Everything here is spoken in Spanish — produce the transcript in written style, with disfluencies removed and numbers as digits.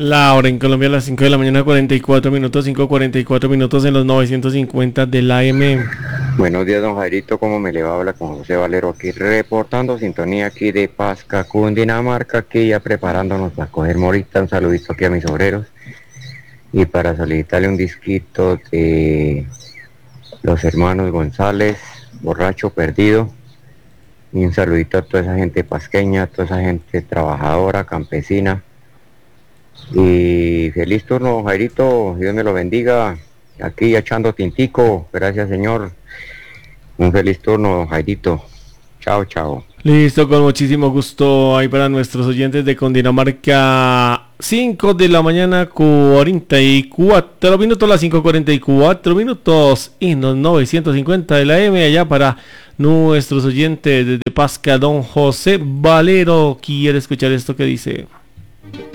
La hora en Colombia a las 5 de la mañana, 44 minutos, 5:44 minutos en los 950 de la AM. Buenos días, don Jairito, ¿cómo me le va? Habla con José Valero aquí, reportando sintonía aquí de Pasca, Cundinamarca, aquí ya preparándonos para coger morita. Un saludito aquí a mis obreros y para solicitarle un disquito de los hermanos González, Borracho Perdido, y un saludito a toda esa gente pasqueña, a toda esa gente trabajadora, campesina. Y feliz turno, Jairito, Dios me lo bendiga, aquí echando tintico, gracias señor. Un feliz turno, Jairito. Chao, chao. Listo, con muchísimo gusto ahí para nuestros oyentes de Cundinamarca. 5 de la mañana, 44 minutos, las 5:44 minutos y los 950 de la M, allá para nuestros oyentes desde Pasca. Don José Valero quiere escuchar esto que dice.